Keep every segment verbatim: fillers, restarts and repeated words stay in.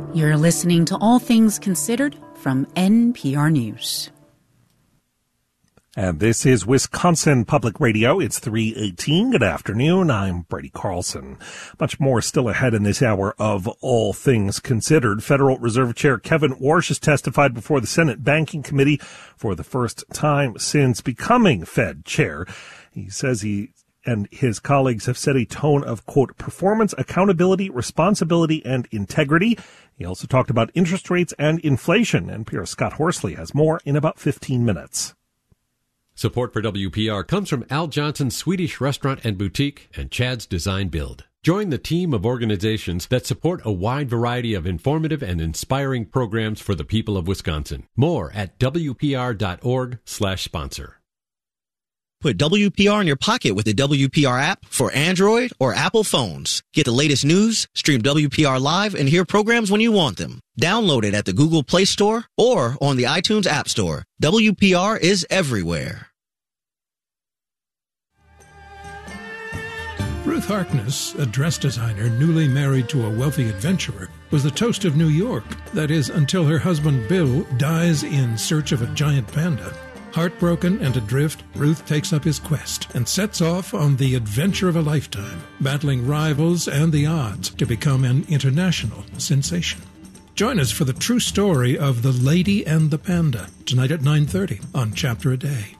You're listening to All Things Considered from N P R News. And this is Wisconsin Public Radio. It's three eighteen. Good afternoon. I'm Brady Carlson. Much more still ahead in this hour of All Things Considered. Federal Reserve Chair Kevin Warsh has testified before the Senate Banking Committee for the first time since becoming Fed chair. He says he and his colleagues have set a tone of, quote, performance, accountability, responsibility, and integrity. He also talked about interest rates and inflation. N P R's Scott Horsley has more in about fifteen minutes. Support for W P R comes from Al Johnson's Swedish Restaurant and Boutique and Chad's Design Build. Join the team of organizations that support a wide variety of informative and inspiring programs for the people of Wisconsin. More at W P R dot org slash sponsor. Put W P R in your pocket with the W P R app for Android or Apple phones. Get the latest news, stream W P R live, and hear programs when you want them. Download it at the Google Play Store or on the iTunes App Store. W P R is everywhere. Ruth Harkness, a dress designer newly married to a wealthy adventurer, was the toast of New York. That is, until her husband Bill dies in search of a giant panda. Heartbroken and adrift, Ruth takes up his quest and sets off on the adventure of a lifetime, battling rivals and the odds to become an international sensation. Join us for the true story of The Lady and the Panda, tonight at nine thirty on Chapter a Day.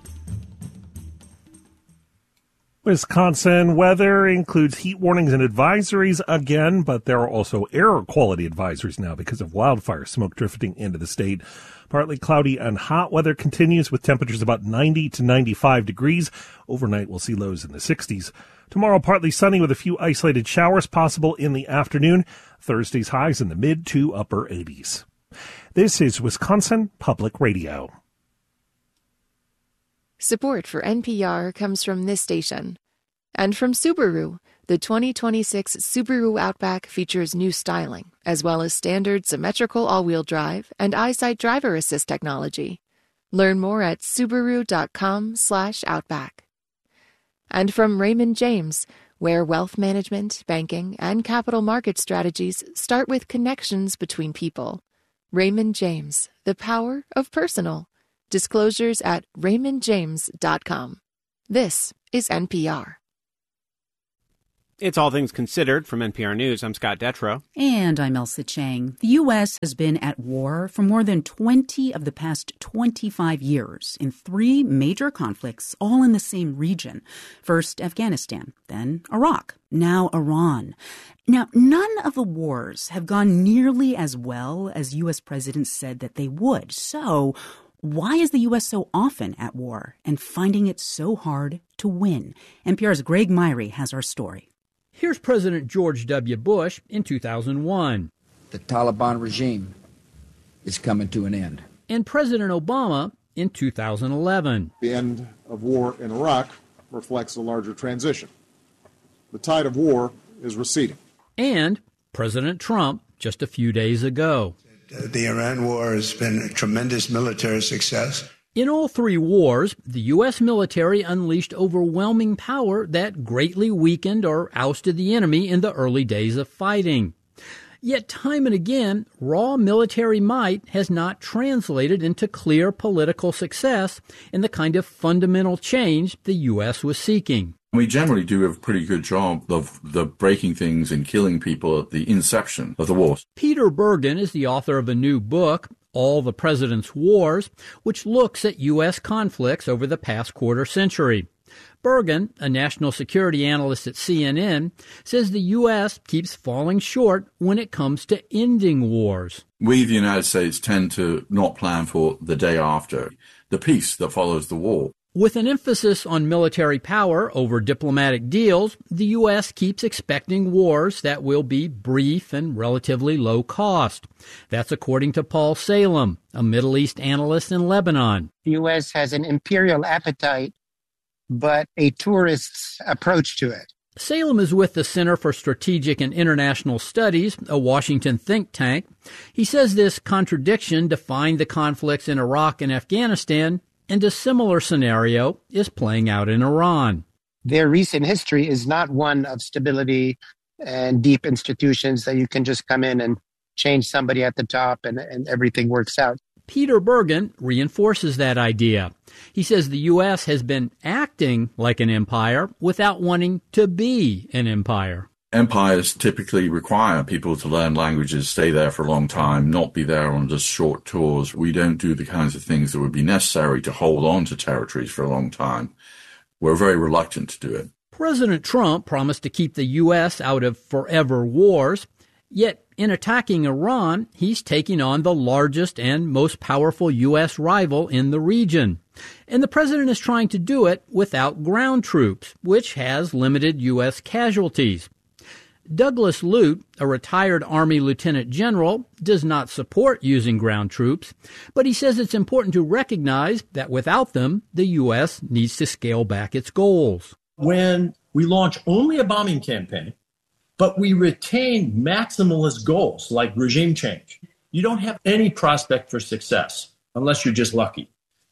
Wisconsin weather includes heat warnings and advisories again, but there are also air quality advisories now because of wildfire smoke drifting into the state. Partly cloudy and hot weather continues with temperatures about ninety to ninety-five degrees. Overnight, we'll see lows in the sixties. Tomorrow, partly sunny with a few isolated showers possible in the afternoon. Thursday's highs in the mid to upper eighties. This is Wisconsin Public Radio. Support for N P R comes from this station. And from Subaru, the twenty twenty-six Subaru Outback features new styling, as well as standard symmetrical all-wheel drive and EyeSight driver assist technology. Learn more at Subaru.com slash Outback. And from Raymond James, where wealth management, banking, and capital market strategies start with connections between people. Raymond James, the power of personal. Disclosures at raymond james dot com. This is N P R. It's All Things Considered from N P R News. I'm Scott Detrow. And I'm Elsa Chang. The U S has been at war for more than twenty of the past twenty-five years in three major conflicts, all in the same region. First, Afghanistan, then Iraq, now Iran. Now, none of the wars have gone nearly as well as U S presidents said that they would. So why is the U S so often at war and finding it so hard to win? N P R's Greg Myrie has our story. Here's President George W. Bush in two thousand one. The Taliban regime is coming to an end. And President Obama in two thousand eleven. The end of war in Iraq reflects a larger transition. The tide of war is receding. And President Trump just a few days ago. The Iran war has been a tremendous military success. In all three wars, the U S military unleashed overwhelming power that greatly weakened or ousted the enemy in the early days of fighting. Yet time and again, raw military might has not translated into clear political success in the kind of fundamental change the U S was seeking. We generally do a pretty good job of the breaking things and killing people at the inception of the wars. Peter Bergen is the author of a new book, All the President's Wars, which looks at U S conflicts over the past quarter century. Bergen, a national security analyst at C N N, says the U S keeps falling short when it comes to ending wars. We, the United States, tend to not plan for the day after, the peace that follows the war. With an emphasis on military power over diplomatic deals, the U S keeps expecting wars that will be brief and relatively low cost. That's according to Paul Salem, a Middle East analyst in Lebanon. The U S has an imperial appetite, but a tourist's approach to it. Salem is with the Center for Strategic and International Studies, a Washington think tank. He says this contradiction defined the conflicts in Iraq and Afghanistan, and a similar scenario is playing out in Iran. Their recent history is not one of stability and deep institutions that you can just come in and change somebody at the top and, and everything works out. Peter Bergen reinforces that idea. He says the U S has been acting like an empire without wanting to be an empire. Empires typically require people to learn languages, stay there for a long time, not be there on just short tours. We don't do the kinds of things that would be necessary to hold on to territories for a long time. We're very reluctant to do it. President Trump promised to keep the U S out of forever wars, yet in attacking Iran, he's taking on the largest and most powerful U S rival in the region. And the president is trying to do it without ground troops, which has limited U S casualties. Douglas Lute, a retired Army lieutenant general, does not support using ground troops, but he says it's important to recognize that without them, the U S needs to scale back its goals. When we launch only a bombing campaign, but we retain maximalist goals like regime change, you don't have any prospect for success unless you're just lucky.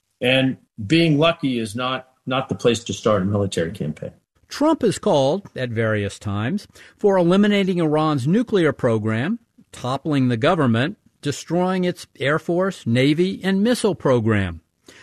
And being lucky is not, not the place to start a military campaign. Trump has called, at various times, for eliminating Iran's nuclear program, toppling the government, destroying its Air Force, Navy, and missile program.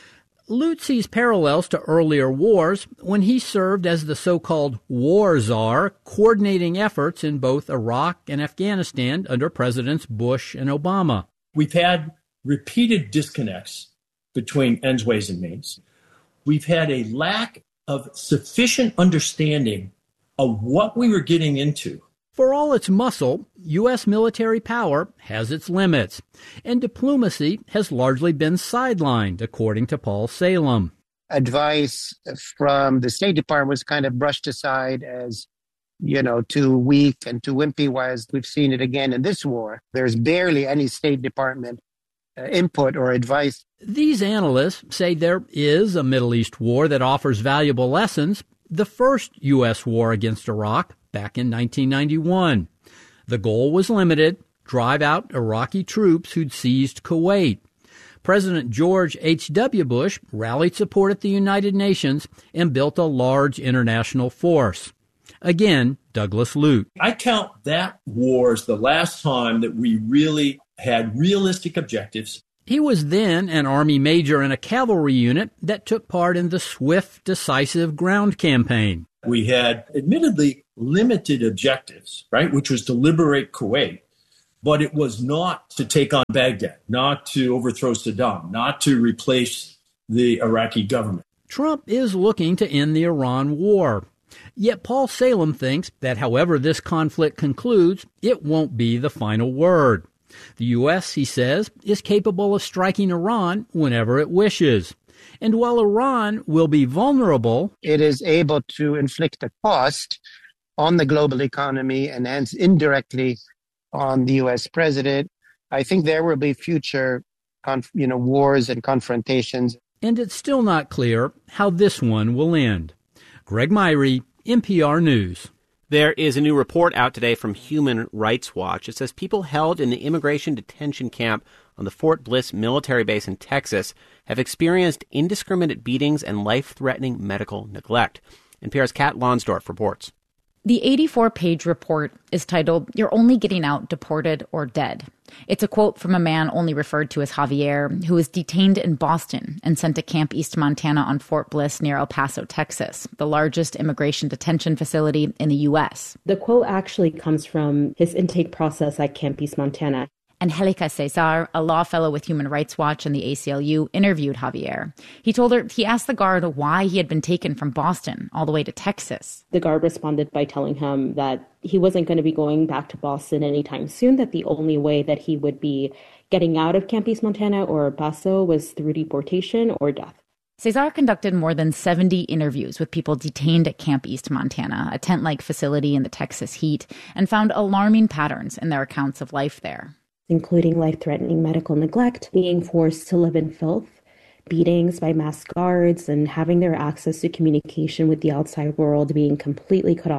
Lute sees parallels to earlier wars when he served as the so-called war czar, coordinating efforts in both Iraq and Afghanistan under Presidents Bush and Obama. We've had repeated disconnects between ends, ways, and means. We've had a lack of sufficient understanding of what we were getting into. For all its muscle, U S military power has its limits, and diplomacy has largely been sidelined, according to Paul Salem. Advice from the State Department was kind of brushed aside as, you know, too weak and too wimpy, whereas we've seen it again in this war. There's barely any State Department uh, input or advice. These analysts say there is a Middle East war that offers valuable lessons, the first U S war against Iraq back in nineteen ninety-one. The goal was limited, drive out Iraqi troops who'd seized Kuwait. President George H W. Bush rallied support at the United Nations and built a large international force. Again, Douglas Lute. I count that war as the last time that we really had realistic objectives. He was then an Army major in a cavalry unit that took part in the swift, decisive ground campaign. We had admittedly limited objectives, right, which was to liberate Kuwait, but it was not to take on Baghdad, not to overthrow Saddam, not to replace the Iraqi government. Trump is looking to end the Iran war. Yet Paul Salem thinks that however this conflict concludes, it won't be the final word. The U S, he says, is capable of striking Iran whenever it wishes. And while Iran will be vulnerable, it is able to inflict a cost on the global economy and hence indirectly on the U S president. I think there will be future conf- you know, wars and confrontations. And it's still not clear how this one will end. Greg Myrie, N P R News. There is a new report out today from Human Rights Watch. It says people held in the immigration detention camp on the Fort Bliss military base in Texas have experienced indiscriminate beatings and life-threatening medical neglect. N P R's Kat Lonsdorf reports. The eighty-four page report is titled, "You're Only Getting Out Deported or Dead." It's a quote from a man only referred to as Javier, who was detained in Boston and sent to Camp East Montana on Fort Bliss near El Paso, Texas, the largest immigration detention facility in the U S. The quote actually comes from his intake process at Camp East Montana. Angelica Cesar, a law fellow with Human Rights Watch and the A C L U, interviewed Javier. He told her he asked the guard why he had been taken from Boston all the way to Texas. The guard responded by telling him that he wasn't going to be going back to Boston anytime soon, that the only way that he would be getting out of Camp East Montana or El Paso was through deportation or death. Cesar conducted more than seventy interviews with people detained at Camp East Montana, a tent-like facility in the Texas heat, and found alarming patterns in their accounts of life there, including life-threatening medical neglect, being forced to live in filth, beatings by masked guards, and having their access to communication with the outside world being completely cut off.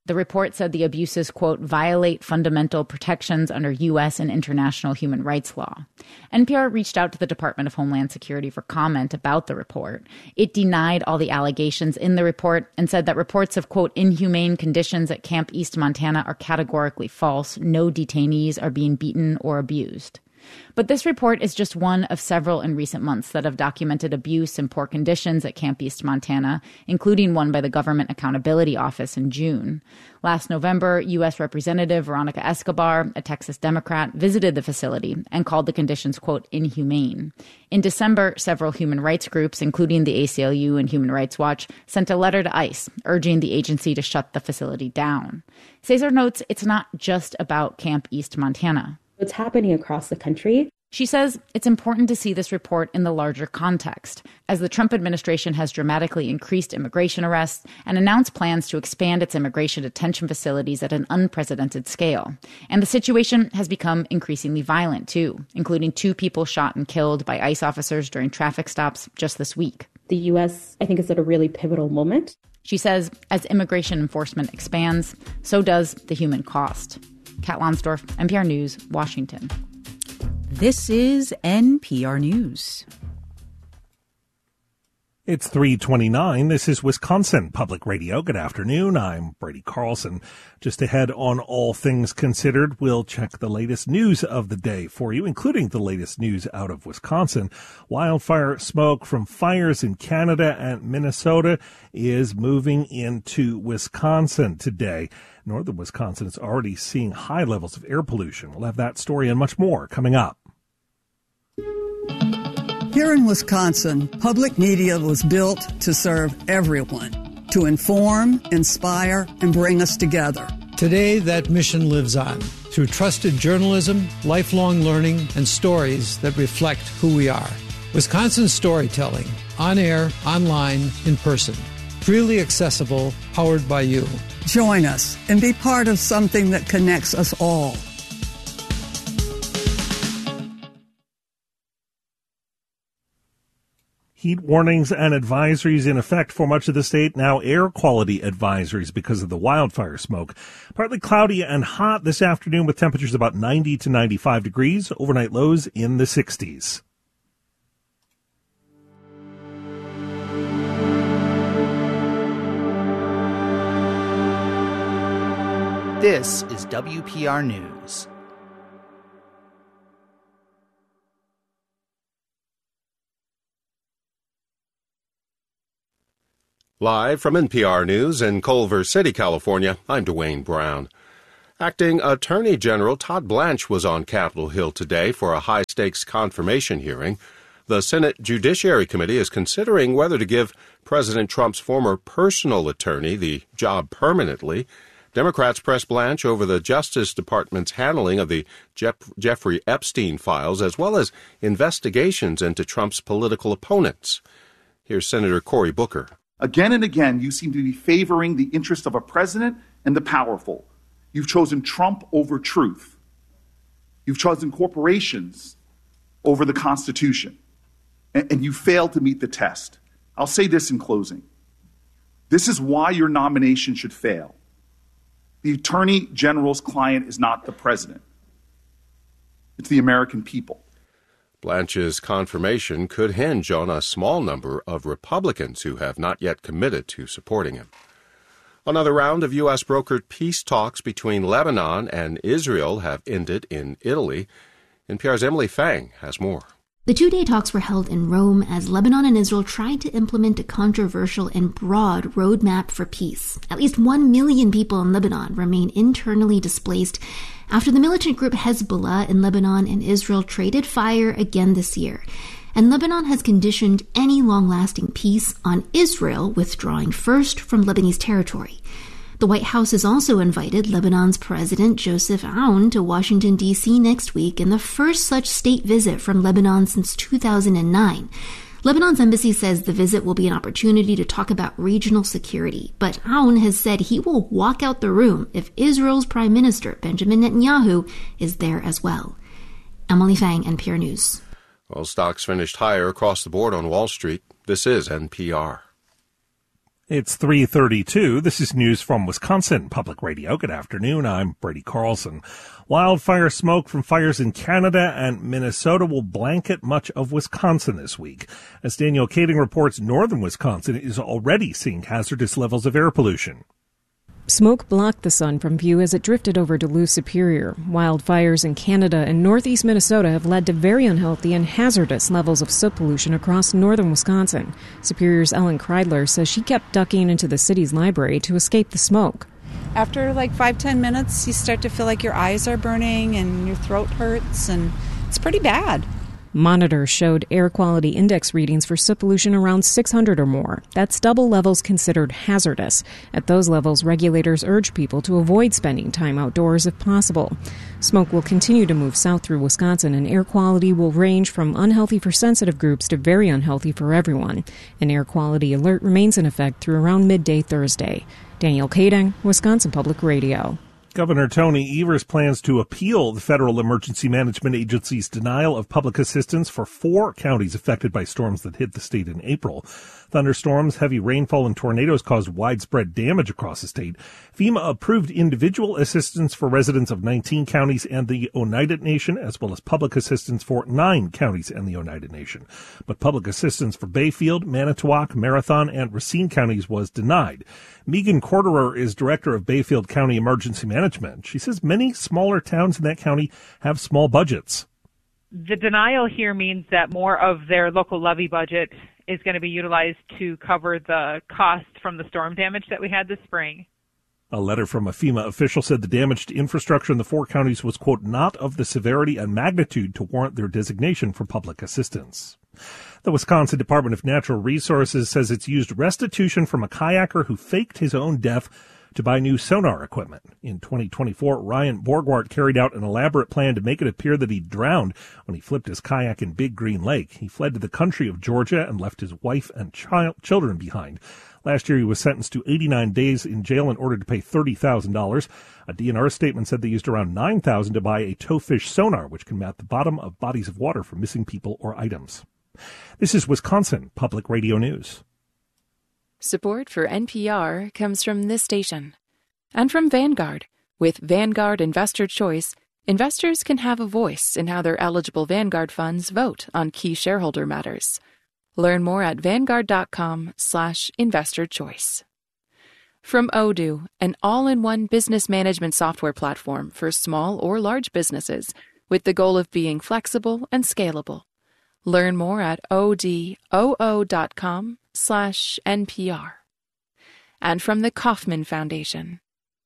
The report said the abuses, quote, violate fundamental protections under U S and international human rights law. N P R reached out to the Department of Homeland Security for comment about the report. It denied all the allegations in the report and said that reports of, quote, inhumane conditions at Camp East Montana are categorically false. No detainees are being beaten or abused. But this report is just one of several in recent months that have documented abuse and poor conditions at Camp East Montana, including one by the Government Accountability Office in June. Last November, U S Representative Veronica Escobar, a Texas Democrat, visited the facility and called the conditions, quote, inhumane. In December, several human rights groups, including the A C L U and Human Rights Watch, sent a letter to ICE urging the agency to shut the facility down. Cesar notes it's not just about Camp East Montana. What's happening across the country. She says it's important to see this report in the larger context, as the Trump administration has dramatically increased immigration arrests and announced plans to expand its immigration detention facilities at an unprecedented scale. And the situation has become increasingly violent, too, including two people shot and killed by ICE officers during traffic stops just this week. The U S, I think, is at a really pivotal moment. She says as immigration enforcement expands, so does the human cost. Kat Lonsdorf, N P R News, Washington. This is N P R News. It's three twenty-nine. This is Wisconsin Public Radio. Good afternoon. I'm Brady Carlson. Just ahead on All Things Considered, we'll check the latest news of the day for you, including the latest news out of Wisconsin. Wildfire smoke from fires in Canada and Minnesota is moving into Wisconsin today. Northern Wisconsin is already seeing high levels of air pollution. We'll have that story and much more coming up. Here in Wisconsin, public media was built to serve everyone, to inform, inspire, and bring us together. Today, that mission lives on through trusted journalism, lifelong learning, and stories that reflect who we are. Wisconsin storytelling, on air, online, in person. Freely accessible, powered by you. Join us and be part of something that connects us all. Heat warnings and advisories in effect for much of the state. Now air quality advisories because of the wildfire smoke. Partly cloudy and hot this afternoon with temperatures about ninety to ninety-five degrees. Overnight lows in the sixties. This is W P R News. Live from N P R News in Culver City, California, I'm Dwayne Brown. Acting Attorney General Todd Blanche was on Capitol Hill today for a high-stakes confirmation hearing. The Senate Judiciary Committee is considering whether to give President Trump's former personal attorney the job permanently. Democrats press Blanche over the Justice Department's handling of the Jeff- Jeffrey Epstein files, as well as investigations into Trump's political opponents. Here's Senator Cory Booker. Again and again, you seem to be favoring the interest of a president and the powerful. You've chosen Trump over truth. You've chosen corporations over the Constitution. And, and you failed to meet the test. I'll say this in closing. This is why your nomination should fail. The Attorney General's client is not the president. It's the American people. Blanche's confirmation could hinge on a small number of Republicans who have not yet committed to supporting him. Another round of U S brokered peace talks between Lebanon and Israel have ended in Italy. N P R's Emily Fang has more. The two-day talks were held in Rome as Lebanon and Israel tried to implement a controversial and broad roadmap for peace. At least one million people in Lebanon remain internally displaced after the militant group Hezbollah in Lebanon and Israel traded fire again this year. And Lebanon has conditioned any long-lasting peace on Israel withdrawing first from Lebanese territory. The White House has also invited Lebanon's President Joseph Aoun to Washington, D C next week in the first such state visit from Lebanon since two thousand nine. Lebanon's embassy says the visit will be an opportunity to talk about regional security, but Aoun has said he will walk out the room if Israel's Prime Minister Benjamin Netanyahu is there as well. Emily Fang, N P R News. Well, stocks finished higher across the board on Wall Street. This is N P R. It's three thirty-two. This is news from Wisconsin Public Radio. Good afternoon. I'm Brady Carlson. Wildfire smoke from fires in Canada and Minnesota will blanket much of Wisconsin this week. As Daniel Kading reports, northern Wisconsin is already seeing hazardous levels of air pollution. Smoke blocked the sun from view as it drifted over Duluth Superior. Wildfires in Canada and northeast Minnesota have led to very unhealthy and hazardous levels of soot pollution across northern Wisconsin. Superior's Ellen Kreidler says she kept ducking into the city's library to escape the smoke. After like five, ten minutes, you start to feel like your eyes are burning and your throat hurts, and it's pretty bad. Monitors showed air quality index readings for soot pollution around six hundred or more. That's double levels considered hazardous. At those levels, regulators urge people to avoid spending time outdoors if possible. Smoke will continue to move south through Wisconsin, and air quality will range from unhealthy for sensitive groups to very unhealthy for everyone. An air quality alert remains in effect through around midday Thursday. Daniel Kading, Wisconsin Public Radio. Governor Tony Evers plans to appeal the Federal Emergency Management Agency's denial of public assistance for four counties affected by storms that hit the state in April. Thunderstorms, heavy rainfall, and tornadoes caused widespread damage across the state. FEMA approved individual assistance for residents of nineteen counties and the Oneida Nation, as well as public assistance for nine counties and the Oneida Nation. But public assistance for Bayfield, Manitowoc, Marathon, and Racine counties was denied. Megan Corderer is director of Bayfield County Emergency Management. She says many smaller towns in that county have small budgets. The denial here means that more of their local levy budget is going to be utilized to cover the cost from the storm damage that we had this spring. A letter from a FEMA official said the damage to infrastructure in the four counties was, quote, not of the severity and magnitude to warrant their designation for public assistance. The Wisconsin Department of Natural Resources says it's used restitution from a kayaker who faked his own death to buy new sonar equipment. In twenty twenty-four, Ryan Borgwart carried out an elaborate plan to make it appear that he drowned when he flipped his kayak in Big Green Lake. He fled to the country of Georgia and left his wife and child, children behind. Last year, he was sentenced to eighty-nine days in jail in order to pay thirty thousand dollars. A D N R statement said they used around nine thousand dollars to buy a towfish sonar, which can map the bottom of bodies of water for missing people or items. This is Wisconsin Public Radio News. Support for N P R comes from this station and from Vanguard. With Vanguard Investor Choice, investors can have a voice in how their eligible Vanguard funds vote on key shareholder matters. Learn more at vanguard.com slash investor choice. From Odoo, an all-in-one business management software platform for small or large businesses with the goal of being flexible and scalable. Learn more at odoo.com slash NPR. And from the Kauffman Foundation.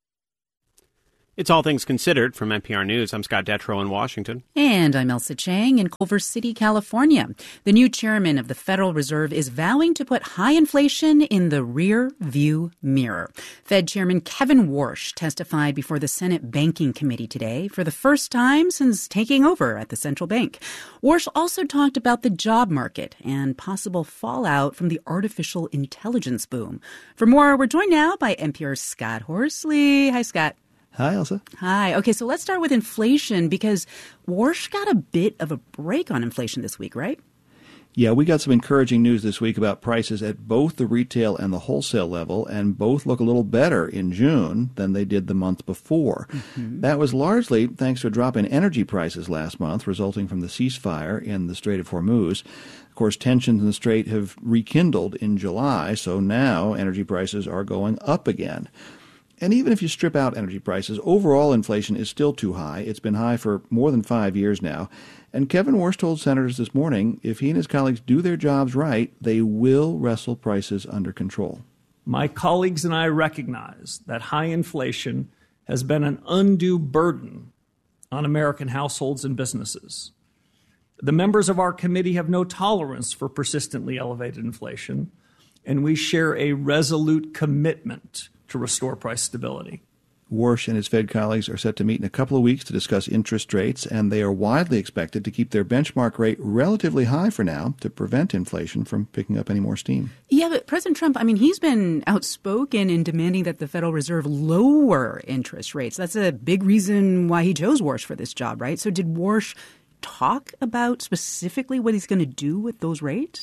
It's All Things Considered from N P R News. I'm Scott Detrow in Washington. And I'm Elsa Chang in Culver City, California. The new chairman of the Federal Reserve is vowing to put high inflation in the rear view mirror. Fed Chairman Kevin Warsh testified before the Senate Banking Committee today for the first time since taking over at the central bank. Warsh also talked about the job market and possible fallout from the artificial intelligence boom. For more, we're joined now by N P R's Scott Horsley. Hi, Scott. Hi, Elsa. Hi. Okay, so let's start with inflation because Warsh got a bit of a break on inflation this week, right? Yeah, we got some encouraging news this week about prices at both the retail and the wholesale level, and both look a little better in June than they did the month before. Mm-hmm. That was largely thanks to a drop in energy prices last month, resulting from the ceasefire in the Strait of Hormuz. Of course, tensions in the Strait have rekindled in July, so now energy prices are going up again. And even if you strip out energy prices, overall inflation is still too high. It's been high for more than five years now. And Kevin Warsh told senators this morning if he and his colleagues do their jobs right, they will wrestle prices under control. My colleagues and I recognize that high inflation has been an undue burden on American households and businesses. The members of our committee have no tolerance for persistently elevated inflation, and we share a resolute commitment to restore price stability. Warsh and his Fed colleagues are set to meet in a couple of weeks to discuss interest rates, and they are widely expected to keep their benchmark rate relatively high for now to prevent inflation from picking up any more steam. Yeah, but President Trump, I mean, he's been outspoken in demanding that the Federal Reserve lower interest rates. That's a big reason why he chose Warsh for this job, right? So did Warsh talk about specifically what he's going to do with those rates?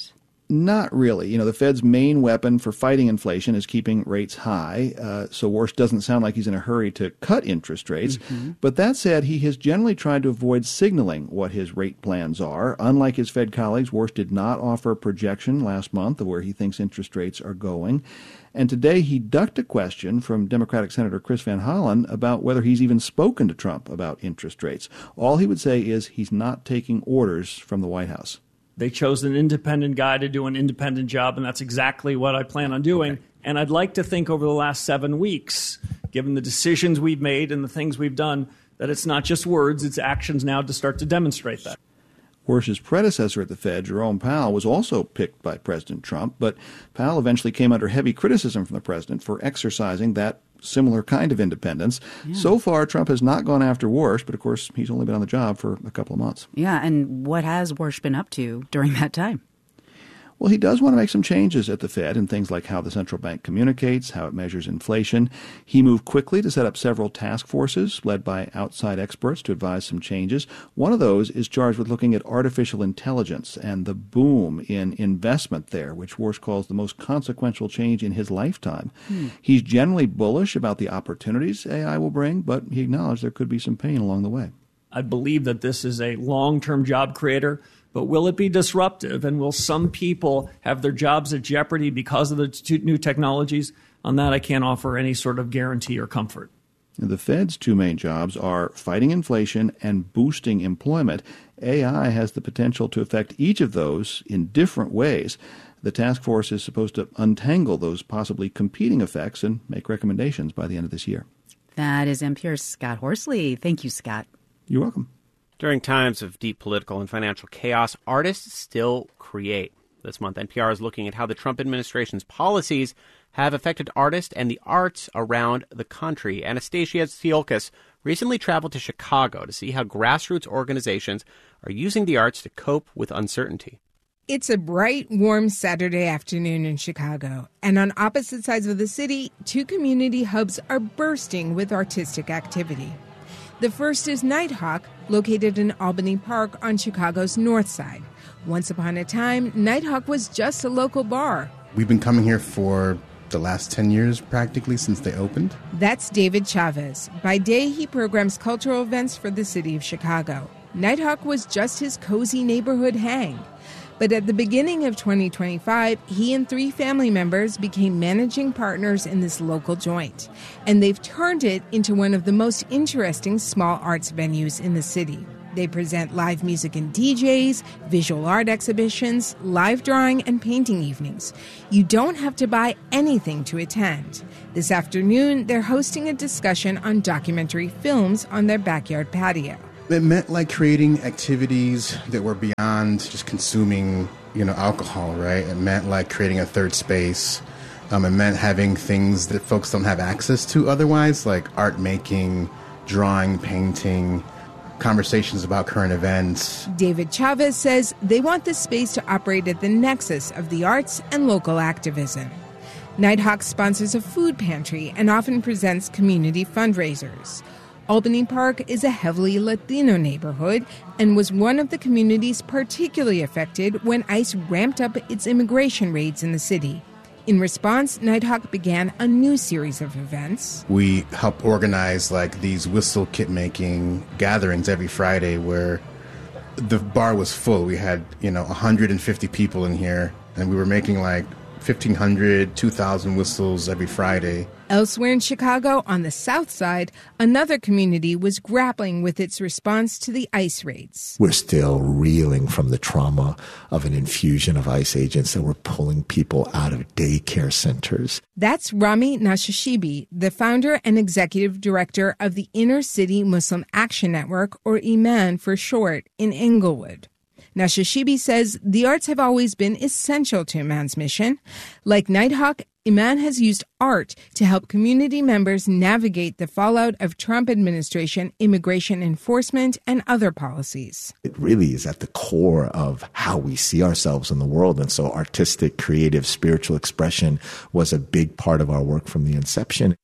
Not really. You know, the Fed's main weapon for fighting inflation is keeping rates high. Uh, so Warsh doesn't sound like he's in a hurry to cut interest rates. Mm-hmm. But that said, he has generally tried to avoid signaling what his rate plans are. Unlike his Fed colleagues, Warsh did not offer a projection last month of where he thinks interest rates are going. And today he ducked a question from Democratic Senator Chris Van Hollen about whether he's even spoken to Trump about interest rates. All he would say is he's not taking orders from the White House. They chose an independent guy to do an independent job, and that's exactly what I plan on doing. Okay. And I'd like to think over the last seven weeks, given the decisions we've made and the things we've done, that it's not just words, it's actions now to start to demonstrate that. Warsh's predecessor at the Fed, Jerome Powell, was also picked by President Trump, but Powell eventually came under heavy criticism from the president for exercising that similar kind of independence. Yeah. So far, Trump has not gone after Warsh, but of course, he's only been on the job for a couple of months. Yeah, and what has Warsh been up to during that time? Well, he does want to make some changes at the Fed in things like how the central bank communicates, how it measures inflation. He moved quickly to set up several task forces led by outside experts to advise some changes. One of those is charged with looking at artificial intelligence and the boom in investment there, which Warsh calls the most consequential change in his lifetime. Hmm. He's generally bullish about the opportunities A I will bring, but he acknowledged there could be some pain along the way. I believe that this is a long-term job creator. But will it be disruptive, and will some people have their jobs at jeopardy because of the t- new technologies? On that, I can't offer any sort of guarantee or comfort. The Fed's two main jobs are fighting inflation and boosting employment. A I has the potential to affect each of those in different ways. The task force is supposed to untangle those possibly competing effects and make recommendations by the end of this year. That is N P R's Scott Horsley. Thank you, Scott. You're welcome. During times of deep political and financial chaos, artists still create. This month, N P R is looking at how the Trump administration's policies have affected artists and the arts around the country. Anastasia Tsiolkas recently traveled to Chicago to see how grassroots organizations are using the arts to cope with uncertainty. It's a bright, warm Saturday afternoon in Chicago, and on opposite sides of the city, two community hubs are bursting with artistic activity. The first is Nighthawk, located in Albany Park on Chicago's north side. Once upon a time, Nighthawk was just a local bar. We've been coming here for the last ten years, practically, since they opened. That's David Chavez. By day, he programs cultural events for the city of Chicago. Nighthawk was just his cozy neighborhood hang. But at the beginning of twenty twenty-five, he and three family members became managing partners in this local joint. And they've turned it into one of the most interesting small arts venues in the city. They present live music and D Js, visual art exhibitions, live drawing, and painting evenings. You don't have to buy anything to attend. This afternoon, they're hosting a discussion on documentary films on their backyard patio. It meant like creating activities that were beyond just consuming, you know, alcohol, right? It meant like creating a third space. Um, it meant having things that folks don't have access to otherwise, like art making, drawing, painting, conversations about current events. David Chavez says they want this space to operate at the nexus of the arts and local activism. Nighthawk sponsors a food pantry and often presents community fundraisers. Albany Park is a heavily Latino neighborhood and was one of the communities particularly affected when ICE ramped up its immigration raids in the city. In response, Nighthawk began a new series of events. We help organize like these whistle kit making gatherings every Friday where the bar was full. We had, you know, one hundred fifty people in here, and we were making like fifteen hundred, two thousand whistles every Friday. Elsewhere in Chicago, on the south side, another community was grappling with its response to the ICE raids. We're still reeling from the trauma of an infusion of ICE agents that were pulling people out of daycare centers. That's Rami Nashashibi, the founder and executive director of the Inner City Muslim Action Network, or IMAN for short, in Englewood. Nashashibi says the arts have always been essential to IMAN's mission. Like Nighthawk, IMAN has used art to help community members navigate the fallout of Trump administration immigration enforcement and other policies. It really is at the core of how we see ourselves in the world. And so artistic, creative, spiritual expression was a big part of our work from the inception.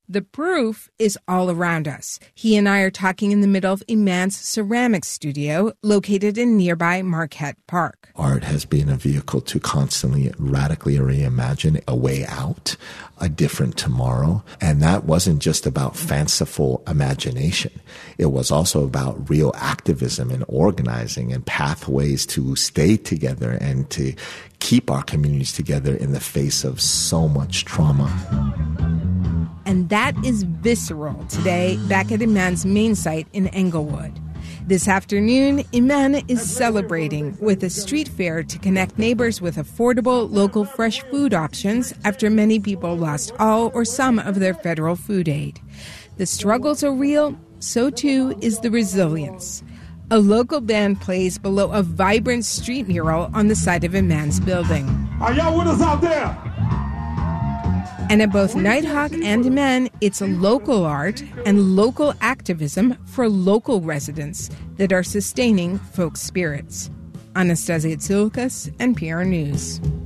The proof is all around us. He and I are talking in the middle of Iman's ceramics studio located in nearby Marquette Park. Art has been a vehicle to constantly radically reimagine a way out, a different tomorrow. And that wasn't just about fanciful imagination. It was also about real activism and organizing and pathways to stay together and to keep our communities together in the face of so much trauma. And that is visceral today back at Iman's main site in Englewood. This afternoon, Iman is celebrating with a street fair to connect neighbors with affordable local fresh food options after many people lost all or some of their federal food aid. The struggles are real, so too is the resilience. A local band plays below a vibrant street mural on the side of Iman's building. Are y'all with us out there? And at both Nighthawk and Iman, it's local art and local activism for local residents that are sustaining folk spirits. Anastasia Tsilkas, N P R News.